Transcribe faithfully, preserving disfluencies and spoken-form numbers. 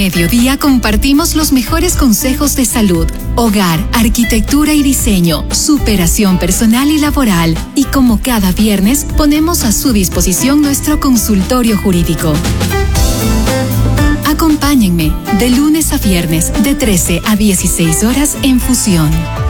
mediodía compartimos los mejores consejos de salud, hogar, arquitectura y diseño, superación personal y laboral. Y como cada viernes, ponemos a su disposición nuestro consultorio jurídico. Acompáñenme de lunes a viernes de trece a dieciséis horas en Fusión.